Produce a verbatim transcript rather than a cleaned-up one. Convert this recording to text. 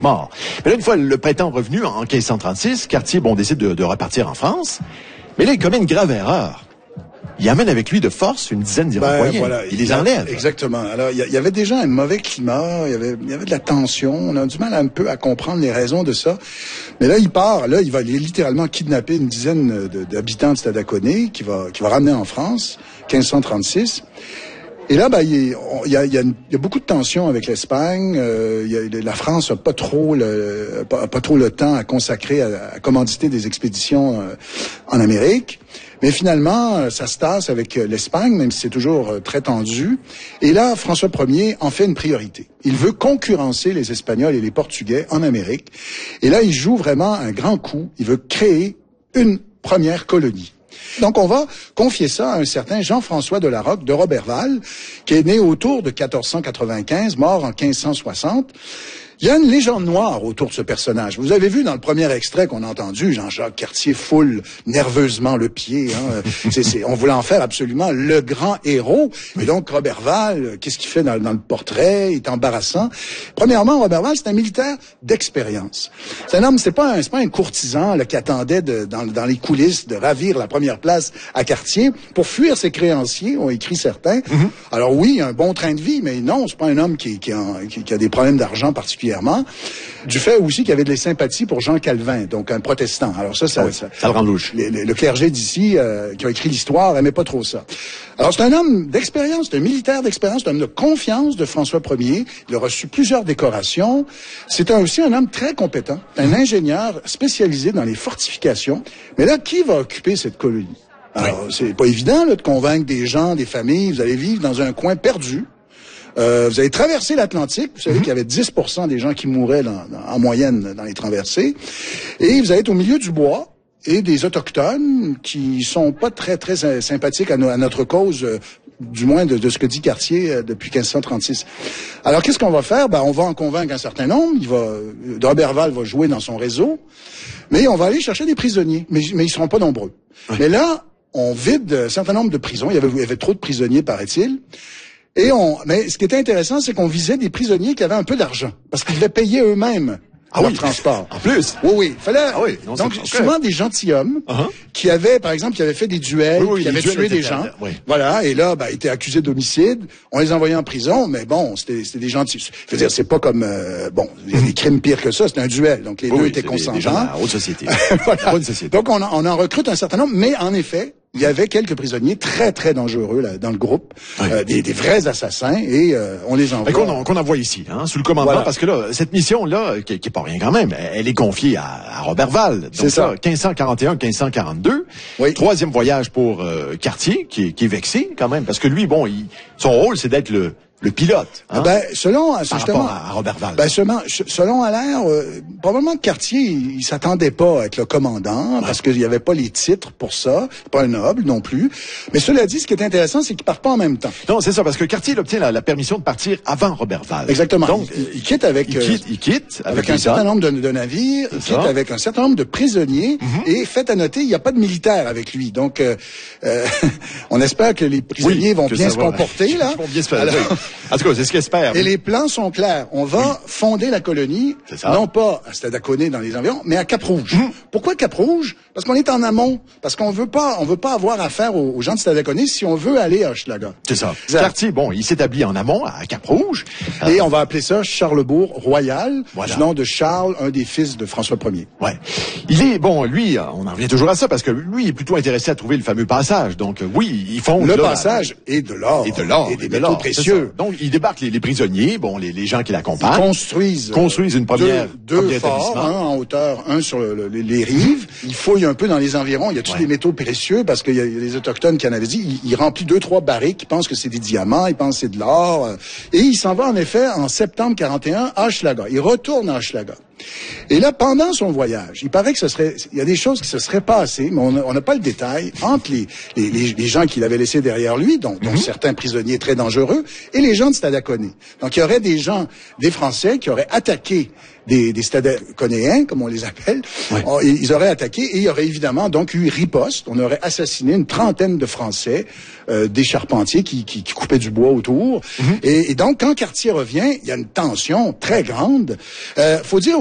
mort. Mais là, une fois le printemps revenu, en quinze cent trente-six, Cartier, bon, décide de, de repartir en France. Mais là, il commet une grave erreur. Il amène avec lui de force une dizaine d'Iroquois. Ben, voilà, il, il les enlève. Exactement. Alors, il y, y avait déjà un mauvais climat, il y avait, il y avait de la tension. On a du mal un peu à comprendre les raisons de ça. Mais là, il part, là, il va littéralement kidnapper une dizaine d'habitants de Stadaconé, qui va, qui va ramener en France, quinze cent trente-six. Et là, ben, il y a, il y a, il y a beaucoup de tensions avec l'Espagne. Euh, il y a, la France a pas trop le, pas, pas trop le temps à consacrer à, à commanditer des expéditions euh, en Amérique. Mais finalement, ça se tasse avec l'Espagne, même si c'est toujours très tendu. Et là, François Ier en fait une priorité. Il veut concurrencer les Espagnols et les Portugais en Amérique. Et là, il joue vraiment un grand coup. Il veut créer une première colonie. Donc, on va confier ça à un certain Jean-François de la Roque de Roberval, qui est né autour de quatorze cent quatre-vingt-quinze, mort en quinze cent soixante. Il y a une légende noire autour de ce personnage. Vous avez vu dans le premier extrait qu'on a entendu, Jean-Jacques Cartier foule nerveusement le pied. Hein. C'est, c'est, on voulait en faire absolument le grand héros. Et donc, Roberval, qu'est-ce qu'il fait dans, dans le portrait? Il est embarrassant. Premièrement, Roberval, c'est un militaire d'expérience. C'est un homme, c'est pas un, c'est pas un courtisan là, qui attendait de, dans, dans les coulisses de ravir la première place à Cartier pour fuir ses créanciers, ont écrit certains. Mm-hmm. Alors oui, un bon train de vie, mais non, c'est pas un homme qui, qui, a, qui, qui a des problèmes d'argent particuliers. Du fait aussi qu'il y avait des sympathies pour Jean Calvin, donc un protestant. Alors ça, ça, oui, ça, ça le rend louche. Le, le, le clergé d'ici, euh, qui a écrit l'histoire, aimait pas trop ça. Alors c'est un homme d'expérience, c'est un militaire d'expérience, c'est un homme de confiance de François Ier. Il a reçu plusieurs décorations. C'est un, aussi un homme très compétent, un ingénieur spécialisé dans les fortifications. Mais là, qui va occuper cette colonie? Alors, oui. C'est pas évident là, de convaincre des gens, des familles. Vous allez vivre dans un coin perdu. Euh, vous avez traversé l'Atlantique. Vous savez mm-hmm. qu'il y avait dix pour cent des gens qui mouraient dans, dans, en moyenne dans les traversées. Et vous allez être au milieu du bois et des autochtones qui sont pas très, très sympathiques à, no, à notre cause, euh, du moins de, de ce que dit Cartier euh, depuis quinze cent trente-six. Alors, qu'est-ce qu'on va faire? Ben, on va en convaincre un certain nombre. Il va, Roberval va jouer dans son réseau. Mais on va aller chercher des prisonniers. Mais, mais ils seront pas nombreux. Oui. Mais là, on vide un certain nombre de prisons. Il y avait, il y avait trop de prisonniers, paraît-il. Et on, mais ce qui était intéressant, c'est qu'on visait des prisonniers qui avaient un peu d'argent, parce qu'ils devaient payer eux-mêmes ah leur oui. transport. En plus. Oui, oui. Fallait. Ah oui. Non, donc souvent des gentilshommes uh-huh. qui avaient, par exemple, qui avaient fait des duels, oui, oui, qui avaient tué des gens. Oui. Voilà. Et là, bah, étaient accusés d'homicide. On les envoyait en prison, mais bon, c'était, c'était des gentils. Je veux dire, c'est pas comme euh, bon, il y a des crimes pires que ça. C'était un duel, donc les oui, deux oui, étaient consentants. Des gens de la haute société. Voilà. La haute société. Donc on, on en recrute un certain nombre, mais en effet. Il y avait quelques prisonniers très, très dangereux là, dans le groupe, oui. euh, des, des vrais assassins, et euh, on les envoie. Qu'on, qu'on envoie ici, hein, sous le commandement, voilà. Parce que là, cette mission-là, qui, qui est pas rien quand même, elle est confiée à, à Roberval. Donc c'est ça. quinze cent quarante et un quinze cent quarante-deux. Oui. Troisième voyage pour euh, Cartier, qui est, qui est vexé quand même, parce que lui, bon, il, son rôle, c'est d'être le... le pilote. Hein? Ben, selon, par justement, rapport à Roberval. Ben, selon, selon Allaire, euh, probablement que Cartier, il, il s'attendait pas à être le commandant, ouais. parce qu'il y avait pas les titres pour ça, pas un noble non plus. Mais cela dit, ce qui est intéressant, c'est qu'il part pas en même temps. Non, c'est ça, parce que Cartier, il obtient la, la permission de partir avant Roberval. Exactement. Donc, il, il quitte avec, il quitte, il quitte avec, avec un certain nombre de, de navires, il quitte avec un certain nombre de prisonniers, mm-hmm. et fait à noter, il n'y a pas de militaires avec lui. Donc, euh, euh, on espère que les prisonniers oui, vont bien se va, comporter, là. Vont bien se faire. Alors, en tout cas, c'est ce qu'espère. Et les plans sont clairs. On va oui. fonder la colonie, non pas à Stadaconé dans les environs, mais à Cap-Rouge. Mmh. Pourquoi Cap-Rouge? Parce qu'on est en amont. Parce qu'on veut pas, on veut pas avoir affaire aux, aux gens de Stadaconé si on veut aller à Hochelaga. C'est ça. Exact. Cartier, bon, il s'établit en amont à Cap-Rouge. Et euh... on va appeler ça Charlesbourg Royal, voilà. Du nom de Charles, un des fils de François Ier. Ouais. Il est, bon, lui, on en revient toujours à ça, parce que lui est plutôt intéressé à trouver le fameux passage. Donc, oui, ils font... Le là, passage là, et de l'or. Et de l'or. Et des métaux précieux. Donc, il débarque les, les prisonniers, bon, les, les gens qui l'accompagnent. Ils construisent, construisent une première, deux, deux forts, un en hauteur, un sur le, le, les rives. Ils fouillent un peu dans les environs. Il y a tous ouais. des métaux précieux parce qu'il y a les autochtones qui en avaient dit. Il, il remplit deux, trois barriques. Ils pensent que c'est des diamants. Ils pensent que c'est de l'or. Et il s'en va en effet en septembre quarante et un à Hochelaga. Il retourne à Hochelaga. Et là, pendant son voyage, il paraît que ce serait, il y a des choses qui se seraient passées, mais on n'a pas le détail, entre les, les, les, les gens qu'il avait laissés derrière lui, dont, dont mm-hmm. certains prisonniers très dangereux, et les des gens de Stadaconé. Donc, il y aurait des gens, des Français qui auraient attaqué des, des Stadaconéens, comme on les appelle. Ouais. On, ils auraient attaqué et il y aurait évidemment donc eu riposte. On aurait assassiné une trentaine de Français, euh, des charpentiers qui, qui, qui coupaient du bois autour. Mm-hmm. et, et donc, quand Cartier revient, il y a une tension très grande. Euh, faut dire